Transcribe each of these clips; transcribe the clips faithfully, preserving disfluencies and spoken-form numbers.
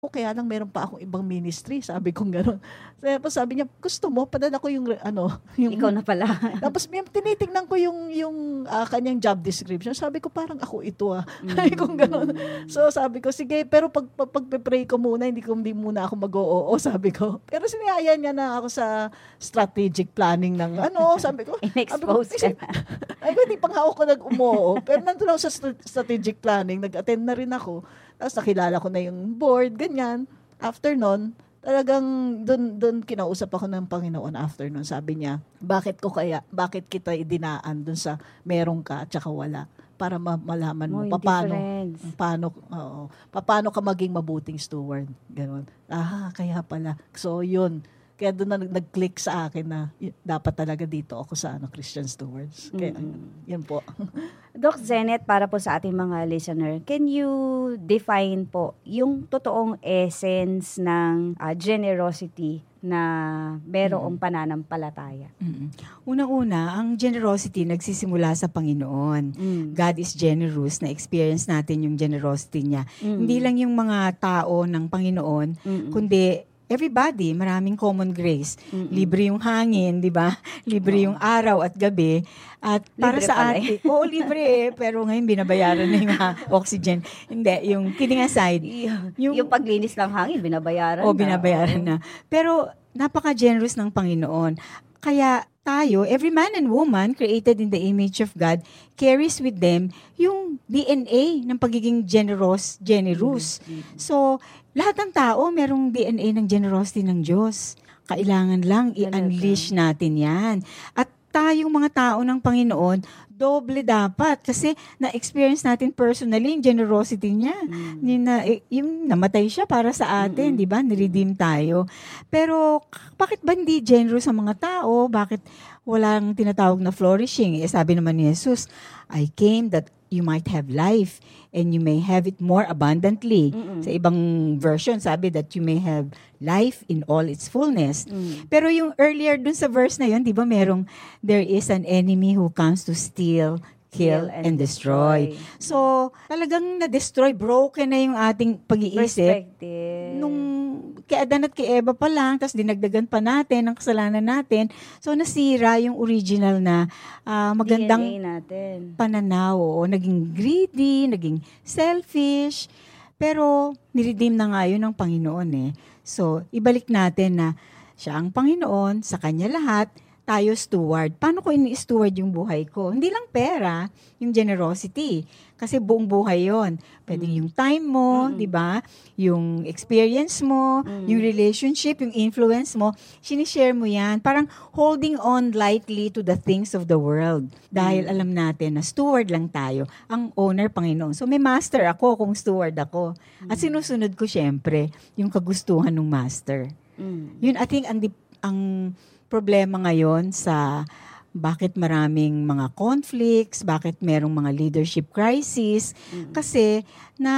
O kaya lang meron pa akong ibang ministry, sabi kong gano'n. Tapos sabi niya, gusto mo, padala ko yung, ano, yung... Ikaw na pala. Tapos may, tinitignan ko yung, yung uh, kanyang job description. Sabi ko, parang ako ito ah. Mm. Sabi kong gano'n. So sabi ko, sige, pero pag, pag, pag-pray ko muna, hindi ko hindi muna ako mag-oo, sabi ko. Pero siniyaya niya na ako sa strategic planning ng ano, sabi ko. In-expose ka na. Ay, hindi pang ako nag-umoo. Pero nandun ako sa strategic planning, nag-attend na rin ako. Tapos nakilala ko na yung board, ganyan. After nun, talagang dun, dun kinausap ako ng Panginoon after nun. Sabi niya, bakit ko kaya, bakit kita idinaan dun sa meron ka at saka wala? Para ma- malaman mo, Mo paano, paano, oo, paano ka maging mabuting steward. Ganon. Ah, kaya pala. So, yun. Kaya doon na nag-click sa akin na y- dapat talaga dito ako sa ano, Christian Stewards. Kaya, mm-hmm. Yan po. Doc Zenet, para po sa ating mga listener, can you define po yung totoong essence ng uh, generosity na merong mm-hmm. pananampalataya? Mm-hmm. Unang-una, ang generosity nagsisimula sa Panginoon. Mm. God is generous. Na-experience natin yung generosity niya. Mm. Hindi lang yung mga tao ng Panginoon, mm-hmm. kundi everybody, maraming common grace. Mm-mm. Libre yung hangin, di ba? Libre oh. yung araw at gabi. At para libre sa atin, eh. Oo, libre eh. Pero ngayon binabayaran na yung uh, oxygen. Hindi, yung kidding aside. Yung, yung paglinis ng hangin, binabayaran oh, na. O, binabayaran oh. na. Pero napaka-generous ng Panginoon. Kaya tayo, every man and woman created in the image of God, carries with them yung D N A ng pagiging generous, generous. Mm-hmm. So, lahat ng tao merong D N A ng generosity ng Diyos. Kailangan lang i-unleash natin yan. At tayong mga tao ng Panginoon, doble dapat. Kasi na-experience natin personally yung generosity niya. Mm. Yung, na, yung namatay siya para sa atin, mm-hmm. di ba? Niredeem tayo. Pero bakit ba hindi generous ang mga tao? Bakit walang tinatawag na flourishing? Eh, sabi naman ni Jesus, I came that you might have life and you may have it more abundantly. Mm-mm. Sa ibang version, sabi that you may have life in all its fullness. Mm. Pero yung earlier dun sa verse na yun, di ba merong, there is an enemy who comes to steal, kill, and, and destroy. destroy. So, talagang na-destroy, broken na yung ating pag-iisip. Nung kay Adan at kay Eva pa lang, tapos dinagdagan pa natin ang kasalanan natin. So, nasira yung original na uh, magandang D N A natin. Pananaw. O, naging greedy, naging selfish. Pero, niredeem na nga yun ng Panginoon eh. So, ibalik natin na siya ang Panginoon, sa Kanya lahat, tayo steward. Paano ko ini-steward yung buhay ko? Hindi lang pera, yung generosity. Kasi buong buhay yon. Pwede mm. yung time mo, mm-hmm. di ba? Yung experience mo, mm. yung relationship, yung influence mo, sinishare mo yan. Parang holding on lightly to the things of the world. Dahil mm. alam natin na steward lang tayo. Ang owner, Panginoon. So may master ako kung steward ako. Mm. At sinusunod ko syempre yung kagustuhan ng master. Mm. Yun, I think, ang, ang problema ngayon sa bakit maraming mga conflicts, bakit merong mga leadership crisis, mm-hmm. kasi na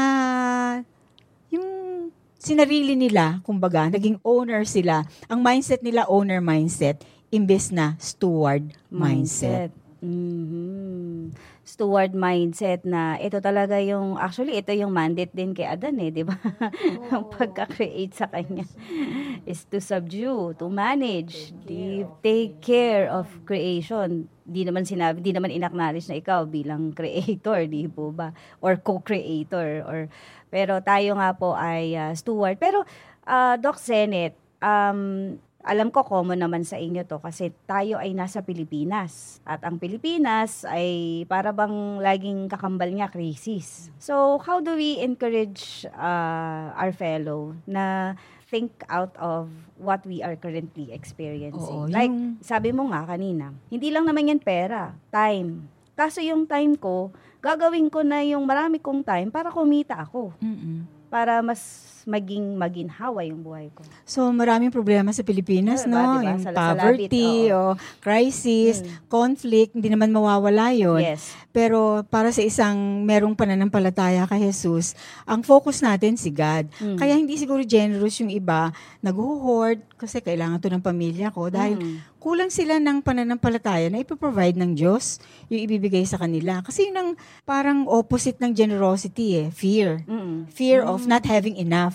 yung sinarili nila, kumbaga, naging owner sila. Ang mindset nila, owner mindset, imbes na steward mindset. mindset. Mm-hmm. Steward mindset na ito talaga yung, actually ito yung mandate din kay Adan eh, di ba? Ang oh. pagka-create sa kanya is to subdue, to manage, take, take care of creation. Di naman sinabi, di naman inacknowledge na ikaw bilang creator, di po ba? Or co-creator. Or, pero tayo nga po ay uh, steward. Pero, uh, Doc Zenet, um, alam ko common naman sa inyo to kasi tayo ay nasa Pilipinas. At ang Pilipinas ay para bang laging kakambal niya, crisis. So, how do we encourage uh, our fellow na think out of what we are currently experiencing? Oo, like, yung... sabi mo nga kanina, hindi lang naman yan pera, time. Kaso yung time ko, gagawin ko na yung marami kong time para kumita ako. Mm-mm. Para mas maging maginhawa yung buhay ko. So, maraming problema sa Pilipinas, no? Diba? Yung sa, poverty, sa o crisis, hmm. conflict, hindi naman mawawala yun. Yes. Pero para sa isang merong pananampalataya kay Jesus, ang focus natin si God. Hmm. Kaya hindi siguro generous yung iba, nag-hoard, kasi kailangan to ng pamilya ko, dahil hmm. kulang sila ng pananampalataya na ipoprovide ng Diyos yung ibibigay sa kanila. Kasi yun ang parang opposite ng generosity eh, fear. Mm-hmm. Fear mm-hmm. of not having enough.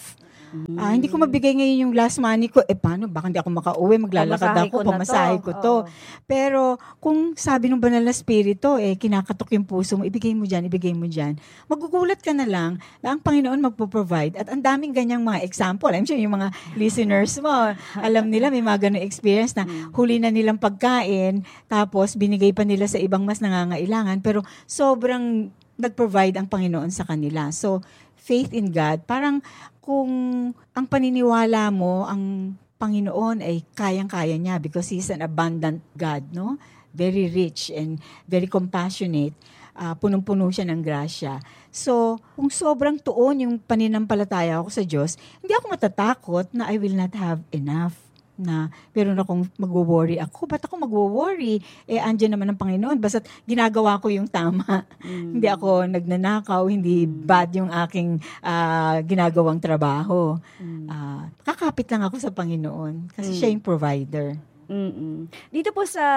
Ah, hindi ko mabigay ngayon yung last money ko. Eh, paano? Baka hindi ako makauwi. Maglalakad Pamasahe ako. ko na Pamasahe to. ko to. Oo. Pero, kung sabi ng banal na spirito, eh, kinakatok yung puso mo, ibigay mo dyan, ibigay mo dyan. Magugulat ka na lang na ang Panginoon magpo-provide. At ang daming ganyang mga example. I'm sure yung mga listeners mo, alam nila may mga ganung experience na huli na nilang pagkain, tapos binigay pa nila sa ibang mas nangangailangan. Pero, sobrang nag-provide ang Panginoon sa kanila. So, faith in God, parang kung ang paniniwala mo, ang Panginoon ay kayang-kaya niya because He's an abundant God, no? Very rich and very compassionate. Uh, punong-puno siya ng grasya. So, kung sobrang tuon yung paninampalataya ko sa Diyos, hindi ako matatakot na I will not have enough. Na pero na kung magwo-worry ako, ba't ako magwo-worry? Eh, andyan naman ang Panginoon. Basta't ginagawa ko yung tama. Mm. Hindi ako nagnanakaw, hindi mm. bad yung aking uh, ginagawang trabaho. Mm. Uh, kakapit lang ako sa Panginoon kasi mm. siya yung provider. Mm-mm. Dito po sa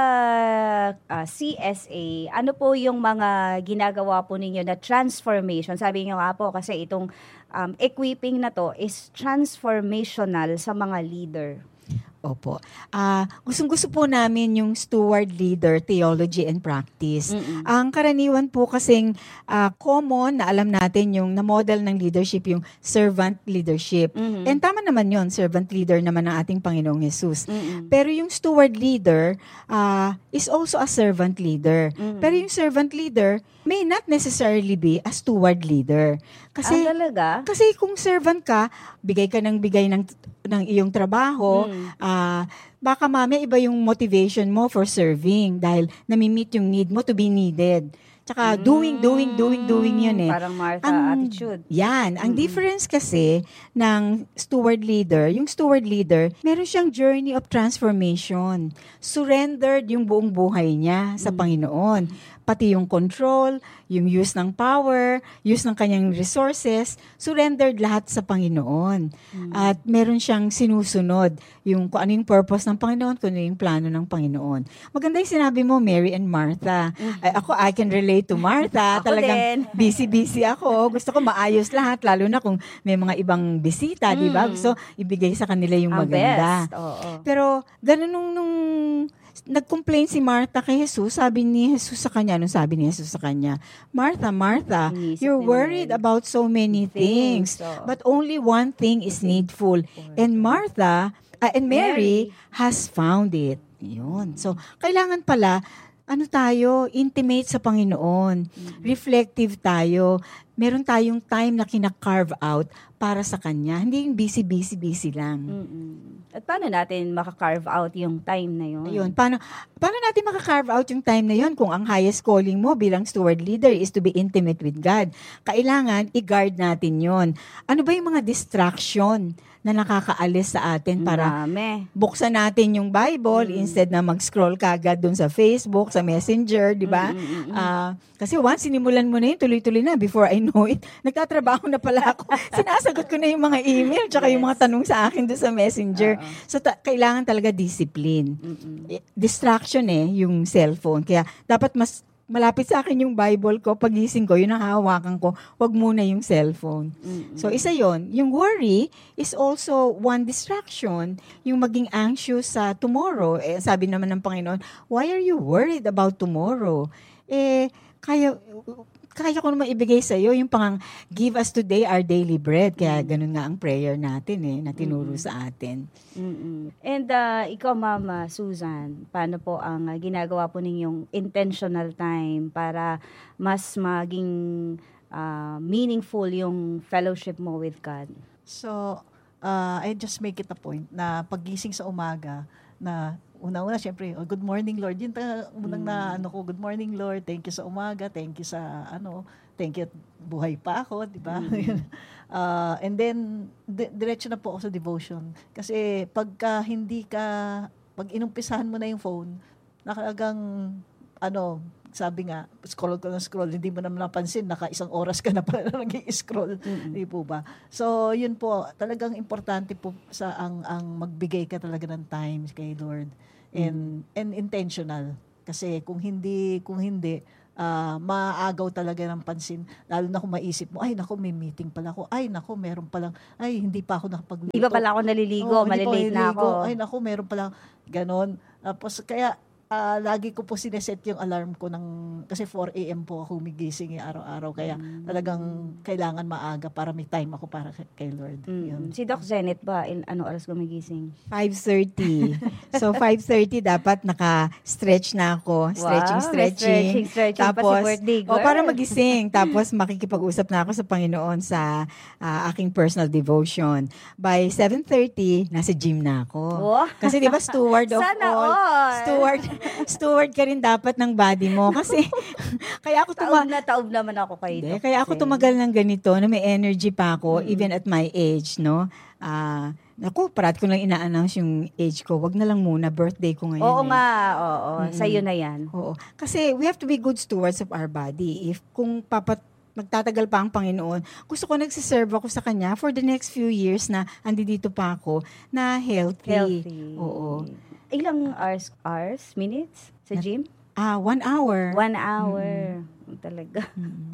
uh, C S A, ano po yung mga ginagawa po ninyo na transformation? Sabi niyo nga po kasi itong um, equipping na to is transformational sa mga leader. Opo. Uh, gustong-gusto po namin yung steward leader, theology and practice. Mm-mm. Ang karaniwan po kasing uh, common na alam natin yung na-model ng leadership, yung servant leadership. Mm-hmm. And tama naman yon, servant leader naman ng ating Panginoong Jesus. Mm-hmm. Pero yung steward leader uh, is also a servant leader. Mm-hmm. Pero yung servant leader may not necessarily be a steward leader. Kasi, ah, talaga? Kasi kung servant ka, bigay ka ng bigay ng ng iyong trabaho, mm. uh, baka mamaya iba yung motivation mo for serving dahil nami-meet yung need mo to be needed. Tsaka mm. doing, doing, doing, doing yun eh. Parang Martha ang, attitude. Yan. Ang mm-hmm. difference kasi ng steward leader, yung steward leader, meron siyang journey of transformation. Surrendered yung buong buhay niya sa mm. Panginoon. Pati yung control, yung use ng power, use ng kanyang resources, surrendered lahat sa Panginoon. Mm. At meron siyang sinusunod yung kung ano yung purpose ng Panginoon, kung ano yung plano ng Panginoon. Maganda yung sinabi mo, Mary and Martha. Mm. Ay, ako, I can relate to Martha. Talagang busy-busy ako. Gusto ko maayos lahat, lalo na kung may mga ibang bisita, mm. di ba? Gusto ibigay sa kanila yung ang maganda. Best. Oo. Pero, ganun nung, nung nag-complain si Martha kay Jesus, sabi ni Jesus sa kanya, anong sabi ni Jesus sa kanya? Martha, Martha, Inisip you're worried naman about so many things, things so. But only one thing is needful. And Martha, uh, and Mary, Mary has found it. Yun. So, kailangan pala, ano tayo, intimate sa Panginoon. Mm-hmm. Reflective tayo. Meron tayong time na kina-carve out para sa Kanya. Hindi yung busy, busy, busy lang. Mm-mm. At paano natin maka-carve out yung time na yun? Ayun. Paano, paano natin maka-carve out yung time na yun kung ang highest calling mo bilang steward leader is to be intimate with God? Kailangan i-guard natin yun. Ano ba yung mga distraction na nakakaalis sa atin para Dami. buksan natin yung Bible mm. instead na mag-scroll kagad dun sa Facebook, sa Messenger, di ba? Mm-hmm. Uh, kasi once sinimulan mo na yun, tuloy-tuloy na. Before I know it, nagtatrabaho na pala ako. Sinasagot ko na yung mga email tsaka yes. yung mga tanong sa akin doon sa Messenger. Uh-oh. So, ta- kailangan talaga discipline. Mm-hmm. Distraction eh, yung cellphone. Kaya dapat mas malapit sa akin yung Bible ko, pagising ko, yun ang hahawakan ko, wag muna yung cellphone. Mm-hmm. So, isa yon. Yung worry is also one distraction. Yung maging anxious sa tomorrow. Eh, sabi naman ng Panginoon, why are you worried about tomorrow? Eh, kaya... kaya ko naman ibigay sa iyo yung pang give us today our daily bread. Kaya ganun nga ang prayer natin eh, na tinuro mm-hmm. sa atin. Mm-hmm. And uh, ikaw, Mama Susan, paano po ang uh, ginagawa po ninyong intentional time para mas maging uh, meaningful yung fellowship mo with God? So, uh, I just make it a point na paggising sa umaga na una-una, syempre, oh, good morning, Lord. Yun ta, unang mm. na, ano ko, good morning, Lord. Thank you sa umaga. Thank you sa, ano, thank you, buhay pa ako, di ba? Mm. uh, and then, di- diretso na po ako sa devotion. Kasi, pagka hindi ka, pag inumpisahan mo na yung phone, nakalagang, ano, sabi nga, scroll ko na scroll, hindi mo naman napansin, naka isang oras ka na pala nag-i-scroll. Mm-hmm. Di po ba? So, yun po, talagang importante po sa ang ang magbigay ka talaga ng time kay Lord. And mm-hmm. and intentional. Kasi kung hindi, kung hindi, ah, maagaw talaga ng pansin. Lalo na kung maisip mo, ay naku, may meeting pala ako. Ay naku, meron palang, ay hindi pa ako nakapagluto. Di ba pala ako naliligo, Oo, hindi pa malilate na naliligo. ako. Ay naku, meron pala ganon. Tapos kaya ah, lagi ko po sineset yung alarm ko ng, kasi four a.m. po ako humigising eh, araw-araw. Kaya Mm. talagang kailangan maaga para may time ako para kay, kay Lord. Mm. Yun. Si Doc Zenet ba, il- ano oras gumigising? five thirty. So, five thirty dapat naka-stretch na ako. Stretching, Wow, may stretching. stretching, stretching pa si Tapos, birthday girl. o para magising. Tapos, makikipag-usap na ako sa Panginoon sa ah, aking personal devotion. By seven thirty, nasa gym na ako. Wow. Kasi di ba steward of Sana all. all. Steward, steward ka rin dapat ng body mo. Kasi, kaya ako tuma- Taob na taob naman ako kay Hindi, Doc. kaya ako Zen. tumagal ng ganito na may energy pa ako even at my age, no? Ah, naku, parat ko lang ina-announce yung age ko. Wag na lang muna, birthday ko ngayon. Oo eh. nga, oo. Sa'yo na yan. Oo. Kasi we have to be good stewards of our body. If kung papat magtatagal pa ang Panginoon, gusto ko nagsiserve ako sa Kanya for the next few years na andi dito pa ako na healthy. Healthy. Oo. Ilang hours, hours, minutes sa gym? Ah, one hour. One hour. Talaga.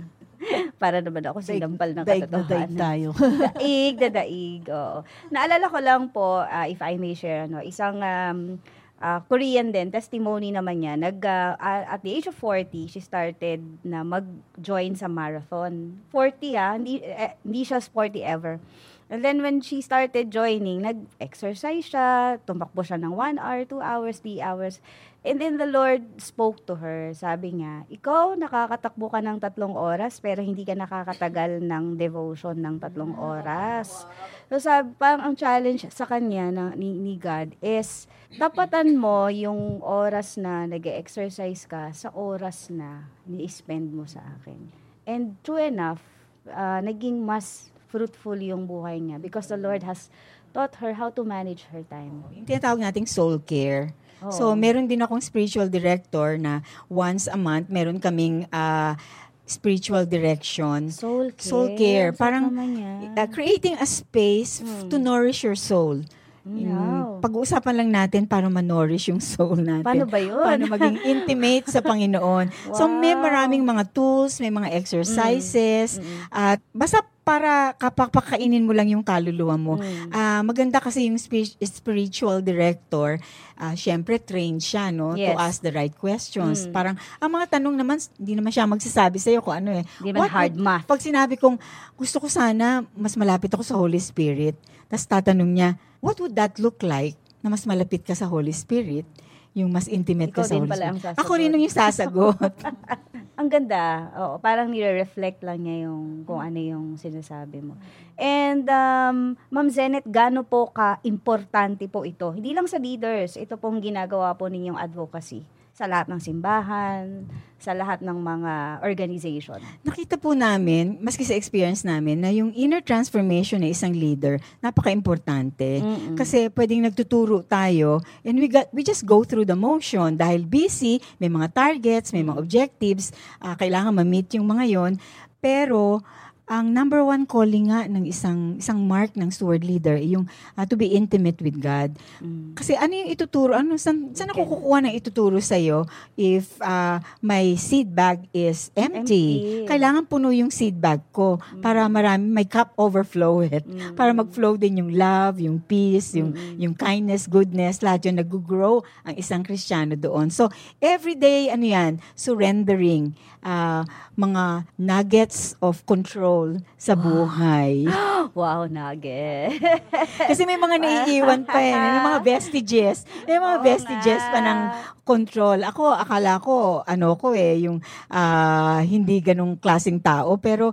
Para naman ako sinampal ng Daig na daig katotohanan. tayo. Daig na daig, oo. Naalala ko lang po, ah, if I may share, ano, isang um, ah, Korean din, testimony naman niya. Nag, ah, ah, at the age of forty, she started na mag-join sa marathon. forty ah, hindi, eh, hindi siya sporty ever. And then when she started joining, nag-exercise siya, tumakbo siya ng one hour, two hours, three hours. And then the Lord spoke to her. Sabi niya, ikaw nakakatakbo ka ng tatlong oras, pero hindi ka nakakatagal ng devotion ng tatlong oras. So sabi, parang ang challenge sa kanya na, ni, ni God is, tapatan mo yung oras na nag-exercise ka sa oras na ni-spend mo sa akin. And true enough, uh, naging mas fruitful yung buhay niya because the Lord has taught her how to manage her time. Yung tinatawag nating soul care. Oo. So, meron din akong spiritual director na once a month, meron kaming ah, spiritual direction. Soul care. Soul care. Sarap Parang naman yan. uh, creating a space f- to nourish your soul. Yung Wow. Pag-uusapan lang natin para ma-nourish yung soul natin. Paano ba yun? Paano maging intimate sa Panginoon. So, may Wow. maraming mga tools, may mga exercises, Mm. at basta para kapakainin mo lang yung kaluluwa mo. Mm. Ah, maganda kasi yung spi- spiritual director, ah, syempre trained siya, no, to Yes. ask the right questions. Mm. Parang, ang mga tanong naman, hindi naman siya magsasabi sa'yo kung ano eh. Di man What hard would- math. Pag sinabi kong, gusto ko sana, mas malapit ako sa Holy Spirit, tapos tatanong niya, what would that look like na mas malapit ka sa Holy Spirit? Yung mas intimate Ikaw ka sa din Holy pala ang Spirit. sasagot. Ako rin yung sasagot. Ang ganda. Oo, parang nire-reflect lang niya yung kung ano yung sinasabi mo. And um, Ma'am Zenet, gaano po ka-importante po ito? Hindi lang sa leaders, ito pong ginagawa po ninyong advocacy sa lahat ng simbahan, sa lahat ng mga organization. Nakita po namin, maski sa experience namin, na yung inner transformation ng isang leader, napaka-importante. Mm-mm. Kasi pwedeng nagtuturo tayo and we got we just go through the motion dahil busy, may mga targets, may mga objectives, ah, kailangan ma-meet yung mga yon. Pero ang number one calling nga ng isang isang mark ng steward leader ay yung ah, to be intimate with God. Mm. Kasi ano yung ituturo? Ano, saan, saan ako kukuha ng ituturo sa'yo if ah, my seed bag is empty? Empty. Kailangan puno yung seed bag ko para marami, may cup overflow it. Mm. Para mag-flow din yung love, yung peace, yung, Mm-mm. yung kindness, goodness, lahat yun nag-grow ang isang Kristiyano doon. So, everyday, ano yan, surrendering, ah, mga nuggets of control sa buhay. Wow, nugget. Kasi may mga naiiwan pa eh. May mga vestiges. May mga Oo vestiges nga. pa ng control. Ako, akala ko, ano ko eh, yung ah, hindi ganong klaseng tao. Pero,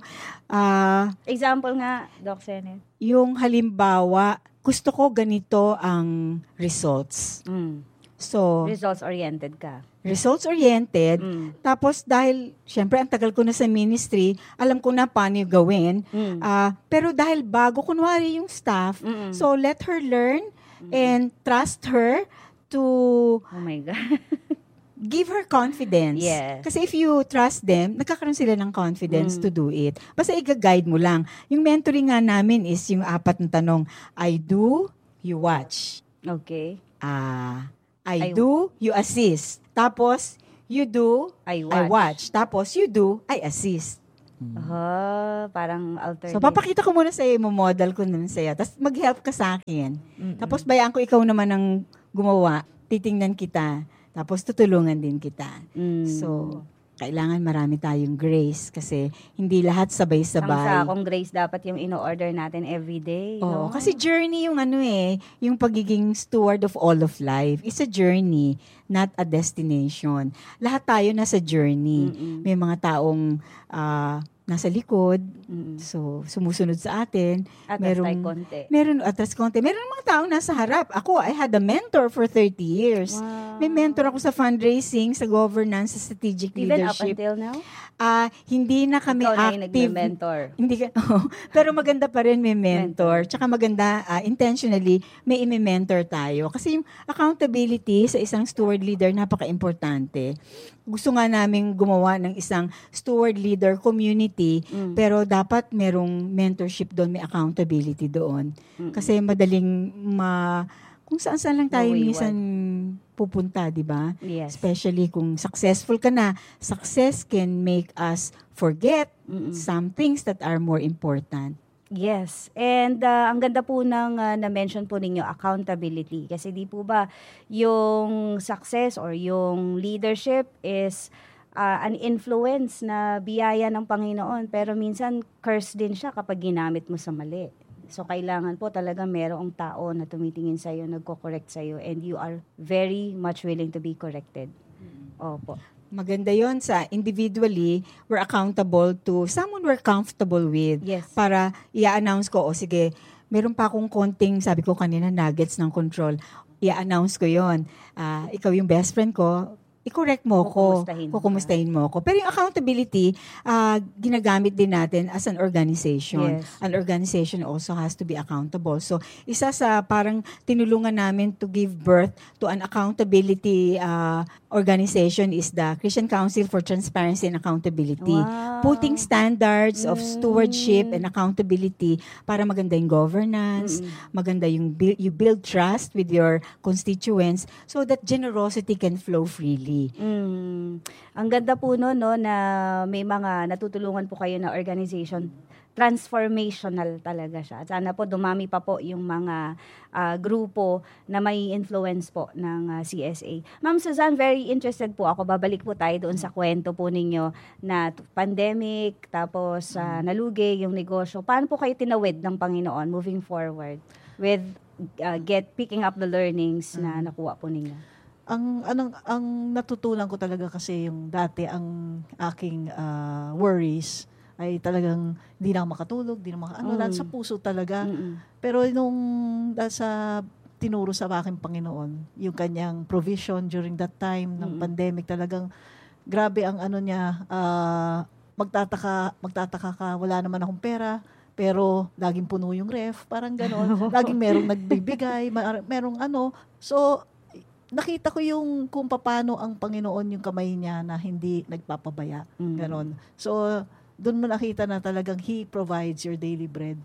ah, Example nga, Doc Zenet. yung halimbawa, gusto ko ganito ang results. Mm. So, Results-oriented ka. results-oriented. Mm. Tapos, dahil, syempre, ang tagal ko na sa ministry, alam ko na paano yung gawin. Mm. Ah, pero dahil bago, kunwari yung staff, Mm-mm. so let her learn and trust her to Oh my God. give her confidence. Yes. Kasi if you trust them, nagkakaroon sila ng confidence Mm. to do it. Basta i-guide mo lang. Yung mentoring nga namin is yung apat na tanong, I do, you watch. Okay. Ah, I, I- do, you assist. Tapos, You do, I watch. I watch. Tapos, you do, I assist. Ah, parang alternate. So, papakita ko muna sa'yo, model ko naman sa'yo. Tapos, mag-help ka sa akin. Mm-mm. Tapos, bayaan ko ikaw naman ang gumawa. Titingnan kita. Tapos, tutulungan din kita. Mm. So, kailangan marami tayong grace kasi hindi lahat Ang sabay-sabay. sakong grace dapat yung ino-order natin every day. Oo, no? kasi journey yung ano eh, yung pagiging steward of all of life. It's a journey, not a destination. Lahat tayo nasa journey. Mm-mm. May mga taong ah, nasa likod, Mm-mm. so sumusunod sa atin. At merong- tayo konti. Meron atras konti. Meron mga taong nasa harap. Ako, I had a mentor for thirty years. Wow. May mentor ako sa fundraising, sa governance, sa strategic Even up leadership. until now? Ah, hindi na kami Ikaw na yung active. nagme-mentor. Hindi ka, oh, pero maganda pa rin may mentor. Tsaka maganda, ah, intentionally, may imi-mentor tayo. Kasi yung accountability sa isang steward leader, napaka-importante. Gusto nga namin gumawa ng isang steward leader community, Mm. pero dapat merong mentorship doon, may accountability doon. Mm. Kasi madaling ma... Kung saan-saan lang tayo Mawayward. minsan pupunta, di ba? Yes. Especially kung successful ka na. Success can make us forget Mm-mm. some things that are more important. Yes. And uh, ang ganda po ng uh, na-mention po ninyo, accountability. Kasi di po ba yung success or yung leadership is uh, an influence na biyaya ng Panginoon. Pero minsan curse din siya kapag ginamit mo sa mali. So, kailangan po talaga merong tao na tumitingin sa'yo, nagko-correct sa'yo, and you are very much willing to be corrected. Opo. Maganda yon sa individually, we're accountable to someone we're comfortable with. Yes. Para i-announce ko, o sige, meron pa akong konting, sabi ko kanina, nuggets ng control. I-announce ko yon. Ah, ikaw yung best friend ko, i-correct mo ko, Kukumustahin mo. kukumustahin mo ko. Pero yung accountability, ah, ginagamit din natin as an organization. Yes. An organization also has to be accountable. So, isa sa parang tinulungan namin to give birth to an accountability ah, organization is the Christian Council for Transparency and Accountability. Wow. Putting standards of Mm. stewardship and accountability para maganda yung governance, Mm-mm. maganda yung build, you build trust with your constituents so that generosity can flow freely. Mm. Ang ganda po no, no na may mga natutulungan po kayo na organization. Transformational talaga siya. At sana po dumami pa po yung mga ah, grupo na may influence po ng ah, C S A. Ma'am Suzanne, very interested po ako. Babalik po tayo doon sa kwento po ninyo na t- pandemic, tapos ah, nalugi yung negosyo. Paano po kayo tinawid ng Panginoon moving forward with ah, get picking up the learnings na nakuha po ninyo? Ang anong ang natutunan ko talaga kasi yung dati ang aking ah, worries ay talagang hindi na ako makatulog, hindi na maka, ano, Mm. lahat sa puso talaga. Mm-mm. Pero nung dahil sa tinuro sa aking Panginoon, yung kanyang provision during that time ng Mm-mm. pandemic, talagang grabe ang ano niya, ah, magtataka, magtataka ka, wala naman akong pera, pero laging puno yung ref, parang gano'n. Laging merong nagbibigay, ma- merong ano. So, nakita ko yung kung paano ang Panginoon yung kamay niya na hindi nagpapabaya. Mm. Ganon. So, doon mo nakita na talagang He provides your daily bread.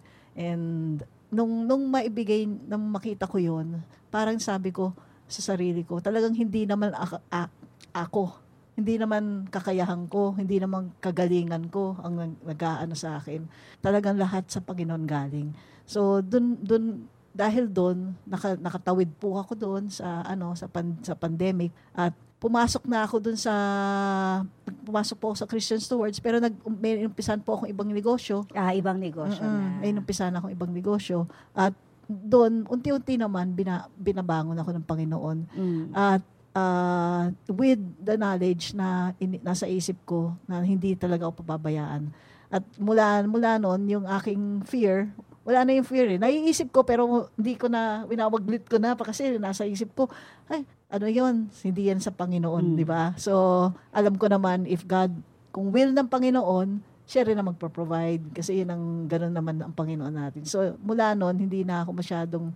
And nung, nung maibigay, nung makita ko yun, parang sabi ko sa sarili ko, talagang hindi naman ako, a- ako, hindi naman kakayahan ko, hindi naman kagalingan ko ang nag- nag-aano sa akin. Talagang lahat sa Panginoon galing. So, doon, doon, dahil doon, naka, nakatawid po ako doon sa, ano, sa, pan, sa pandemic at pumasok na ako dun sa, pumasok po ako sa Christian Stewards, pero nag, may inumpisan po akong ibang negosyo. Ah, ibang negosyo Mm-mm, na. may inumpisan akong ibang negosyo. At doon, unti-unti naman, bina, binabangon ako ng Panginoon. Mm. At uh, with the knowledge na in, nasa isip ko na hindi talaga ako pababayaan. At mula, mula noon, yung aking fear, wala na yung fear eh. Naiisip ko pero hindi ko na, winawaglit ko na pa kasi nasa isip ko, ay, ano yon, hindi yan sa Panginoon, Mm. di ba? So, alam ko naman if God, kung will ng Panginoon, siya rin na magpo-provide kasi yun ang gano'n naman ang Panginoon natin. So, mula noon, hindi na ako masyadong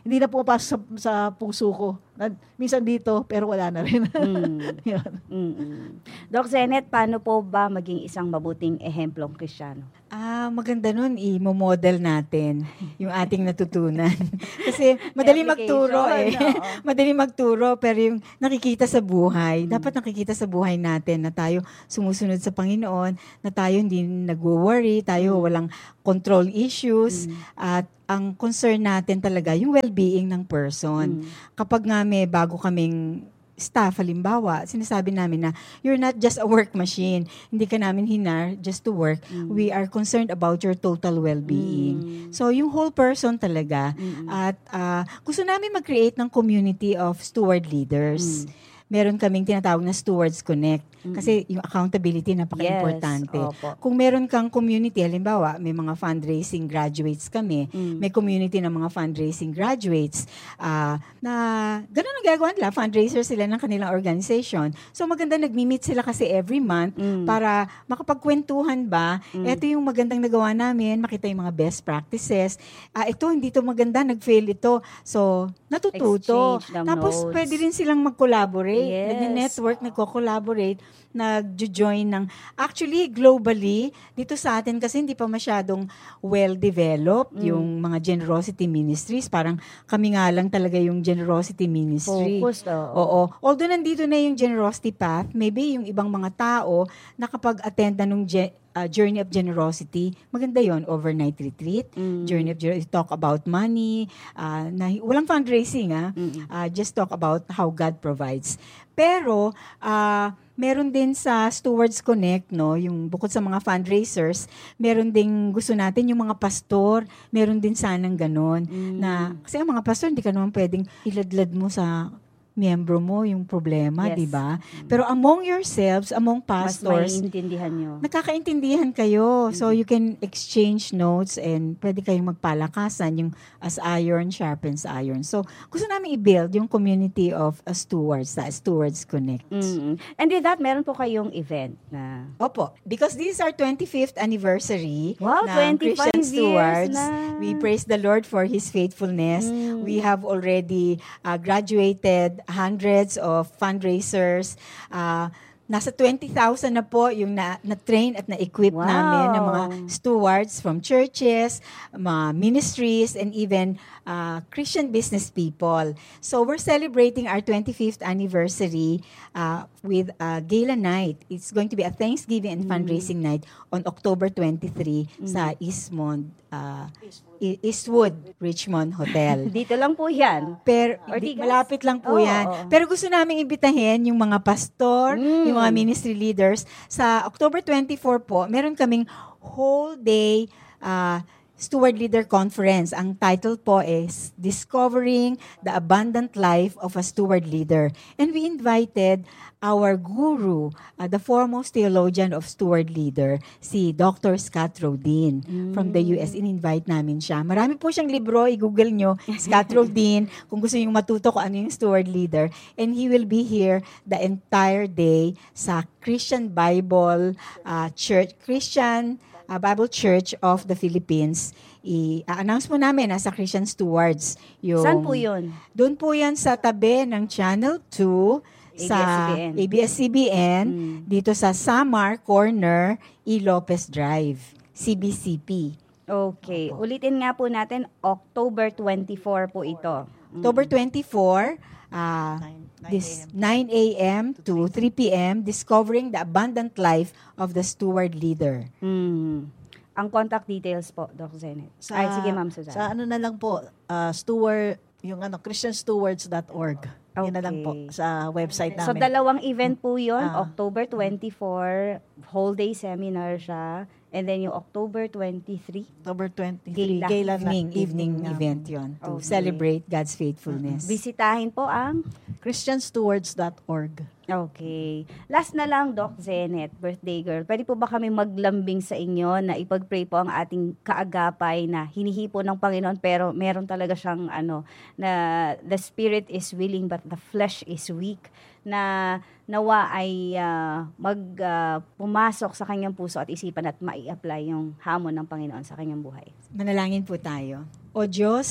hindi na pumapasok sa, sa puso ko. Na, minsan dito, pero wala na rin. Mm. Yun. Mm-mm. Doc Zenet, paano po ba maging isang mabuting ehemplong Kristiyano? Ah, maganda nun, i-model natin yung ating natutunan. Kasi madali magturo eh. Application, Madali magturo, pero yung nakikita sa buhay, dapat nakikita sa buhay natin na tayo sumusunod sa Panginoon, na tayo hindi nag-worry, tayo walang control issues, at ang concern natin talaga yung well-being ng person. Kapag nga may bago kaming staff, halimbawa, sinasabi namin na you're not just a work machine. Hindi ka namin hinar just to work. Mm. We are concerned about your total well-being. Mm. So, yung whole person talaga. Mm-mm. At ah, gusto namin mag-create ng community of steward leaders. Meron kaming tinatawag na Stewards Connect. Kasi yung accountability napaka-importante. Yes, opo. Kung meron kang community, halimbawa, may mga fundraising graduates kami, Mm. may community ng mga fundraising graduates, ah, na ganun ang gagawa nila, fundraiser sila ng kanilang organization. So maganda, nagmi-meet sila kasi every month Mm. para makapagkwentuhan ba, Mm. ito yung magandang nagawa namin, makita yung mga best practices. Ah, ito, hindi to maganda, nag-fail ito. So, natututo. Exchange ng Tapos, notes. pwede rin silang mag-collaborate. Yes. Nag-network, nagko-collaborate, nag-join ng, actually, globally, dito sa atin kasi hindi pa masyadong well-developed Mm. yung mga generosity ministries. Parang kami nga lang talaga yung generosity ministry. Focused, oo. Oo. Although nandito na yung generosity path, maybe yung ibang mga tao nakapag-attend na nung ge- uh, Journey of Generosity, maganda yon, overnight retreat, Mm. Journey of Generosity, talk about money, uh, na, walang fundraising, ah. Mm. Uh, just talk about how God provides. Pero, uh, meron din sa Stewards Connect, no, yung bukod sa mga fundraisers, meron din gusto natin yung mga pastor, meron din sanang ganon. Mm. Na, kasi ang mga pastor, hindi ka naman pwedeng iladlad mo sa miyembro mo yung problema, Yes. di ba? Pero among yourselves, among Mas pastors, maiintindihan nyo. nakakaintindihan kayo. So, you can exchange notes and pwede kayong magpalakasan yung as iron sharpens iron. So, gusto namin i-build yung community of uh, stewards, sa Stewards Connect. Mm. And with that, meron po kayong event na... Opo. Because this is our twenty-fifth anniversary Wow, ng twenty-five Christian years Stewards. na. We praise the Lord for His faithfulness. Mm. We have already uh, graduated hundreds of fundraisers. Uh, nasa twenty thousand na po yung na, na-train at na-equip Wow. namin ng mga stewards from churches, mga ministries, and even uh, Christian business people. So we're celebrating our twenty-fifth anniversary uh, with a gala night. It's going to be a Thanksgiving and fundraising night on October twenty-third sa Eastmont, uh, E- Eastwood Richmond Hotel. Dito lang po yan. Pero Ortigas? di- malapit lang po Oo, yan. oo. Pero gusto namin imbitahin yung mga pastor, Mm. yung mga ministry leaders. Sa October twenty-fourth po, meron kaming whole day uh, Steward Leader Conference. Ang title po is Discovering the Abundant Life of a Steward Leader. And we invited our guru, uh, the foremost theologian of Steward Leader, si Doctor Scott Rodin from the U S. In-invite namin siya. Marami po siyang libro, i-google nyo, Scott Rodin, kung gusto nyo matuto kung ano yung Steward Leader. And he will be here the entire day sa Christian Bible uh, Church, Christian uh, Bible Church of the Philippines. I-announce po namin nasa Christian Stewards. Yung, Saan po yun? Doon po yan sa tabi ng Channel two sa A B S C B N. A B S C B N, Mm. dito sa Samar Corner, E. Lopez Drive, C B C P. Okay. Ulitin nga po natin, October twenty-fourth po ito. Mm. October twenty-fourth, uh, this nine a.m. to three p.m., Discovering the Abundant Life of the Steward Leader. Mm. Ang contact details po, Doc Zenet. Sa, Ay, sige, Ma'am Suzanne. Sa ano na lang po, uh, steward, yung ano, christian stewards dot org. Yun na lang po Okay. sa website namin. So, dalawang event po yun. Ah. October twenty-fourth, whole day seminar siya. And then yung October twenty-third, October twenty-third. Gala. Gala na- Evening, evening namin. event yon to Okay. celebrate God's faithfulness. bisitahin po ang... christian stewards dot org. Okay. Last na lang, Doc Zenet, birthday girl. Pwede po ba kami maglambing sa inyo na ipag-pray po ang ating kaagapay na hinihipo ng Panginoon pero meron talaga siyang ano, na the spirit is willing but the flesh is weak, na nawa ay ah, mag ah, pumasok sa kanyang puso at isipan at mai-apply yung hamon ng Panginoon sa kanyang buhay. Manalangin po tayo. O Diyos,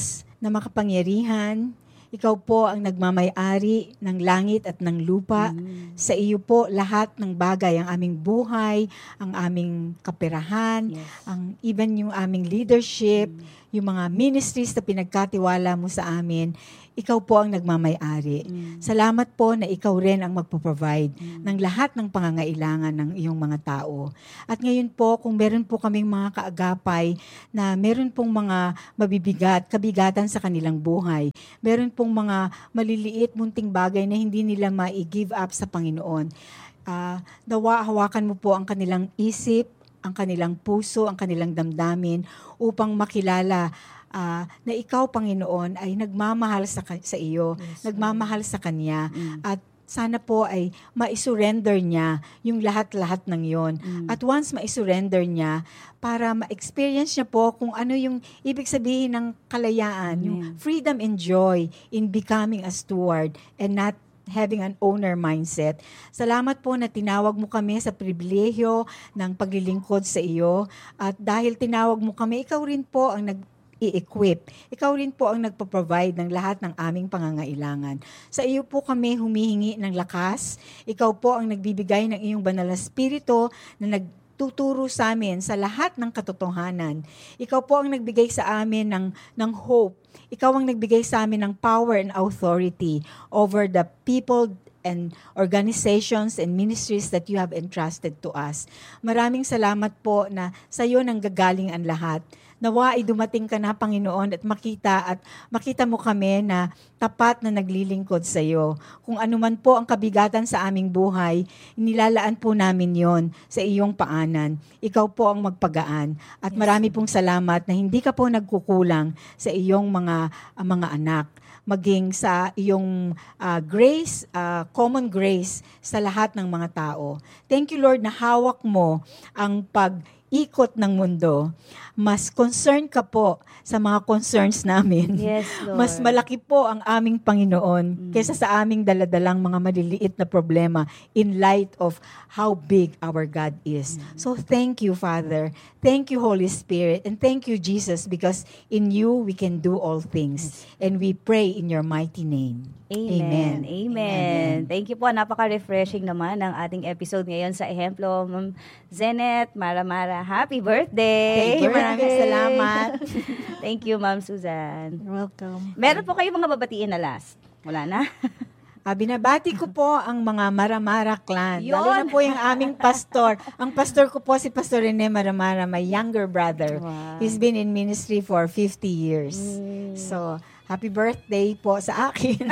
na makapangyarihan, ikaw po ang nagmamay-ari ng langit at ng lupa. Mm. Sa iyo po lahat ng bagay, ang aming buhay, ang aming kaperahan, Yes. ang even yung aming leadership, yung mga ministries na pinagkatiwala mo sa amin, ikaw po ang nagmamay-ari. Mm. Salamat po na ikaw rin ang magpo-provide ng lahat ng pangangailangan ng iyong mga tao. At ngayon po, kung meron po kaming mga kaagapay na meron pong mga mabibigat, kabigatan sa kanilang buhay, meron pong mga maliliit, munting bagay na hindi nila ma-give up sa Panginoon, uh, nawa, hawakan mo po ang kanilang isip, ang kanilang puso, ang kanilang damdamin upang makilala Uh, na ikaw, Panginoon, ay nagmamahal sa, sa iyo, Yes, nagmamahal sa Kanya, Mm. at sana po ay ma-surrender niya yung lahat-lahat ng yon. Mm. At once ma-surrender niya, para ma-experience niya po kung ano yung ibig sabihin ng kalayaan, Amen. yung freedom and joy in becoming a steward and not having an owner mindset. Salamat po na tinawag mo kami sa pribilehyo ng paglilingkod sa iyo, at dahil tinawag mo kami, ikaw rin po ang nag i-equip. Ikaw rin po ang nagpo-provide ng lahat ng aming pangangailangan. Sa iyo po kami humihingi ng lakas. Ikaw po ang nagbibigay ng iyong banal na espiritu na nagtuturo sa amin sa lahat ng katotohanan. Ikaw po ang nagbigay sa amin ng, ng hope. Ikaw ang nagbigay sa amin ng power and authority over the people and organizations and ministries that you have entrusted to us. Maraming salamat po na sa iyo nang gagaling ang lahat. Nawa ay dumating ka na, Panginoon, at makita at makita mo kami na tapat na naglilingkod sa iyo. Kung ano man po ang kabigatan sa aming buhay, inilalaan po namin yon sa iyong paanan. Ikaw po ang magpagaan. At marami pong salamat na hindi ka po nagkukulang sa iyong mga uh, mga anak, maging sa iyong uh, grace, uh, common grace sa lahat ng mga tao. Thank you, Lord, na hawak mo ang pag-ikot ng mundo. Mas concerned ka po sa mga concerns namin. Yes, Lord. Mas malaki po ang aming Panginoon Mm. kaysa sa aming daladalang mga maliliit na problema in light of how big our God is. Mm. So thank you, Father. Thank you, Holy Spirit. And thank you, Jesus, because in you we can do all things. And we pray in your mighty name. Amen. Amen. Amen. Thank you po. Napaka-refreshing naman ng ating episode ngayon sa Ehemplo. Ma'am Zenet, Mara Mara, happy birthday! Thank you. Maraming salamat. Thank you, Ma'am Susan. You're welcome. Meron po kayong mga babatiin na last? Wala na? Ah, binabati ko po ang mga Maramara clan. Yun. Lalo na po yung aming pastor. Ang pastor ko po si Pastor Rene Maramara, my younger brother. Wow. He's been in ministry for fifty years. Mm. So, happy birthday po sa akin.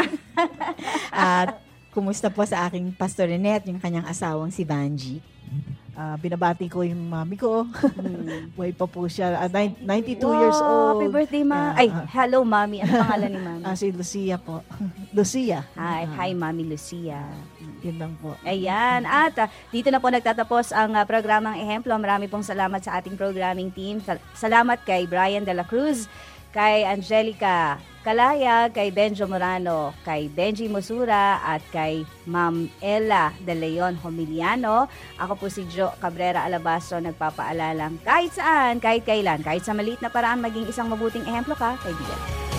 At kumusta po sa aking Pastor Rene at yung kanyang asawang si Banji. Ah, binabati ko yung mami ko. Mm. Buhay pa po siya. Ah, nine- ninety-two Wow, years old. Happy birthday, Ma. Yeah, Ay, ah. hello, Mami. Ano pangalan ni Mami? Ah, si Lucia po. Lucia. Hi, Ah, hi, Mami Lucia. Yun lang po. Ayan. At ah, dito na po nagtatapos ang ah, programang Ehemplo. Marami pong salamat sa ating programming team. Sal- Salamat kay Brian de la Cruz, kay Angelica Kalaya, kay Benjo Morano, kay Benji Mosura, at kay Ma'am Ella de Leon Homiliano. Ako po si Jo Cabrera Alabastro, nagpapaalalang kahit saan, kahit kailan, kahit sa maliit na paraan, maging isang mabuting ehemplo ka, kaibigan.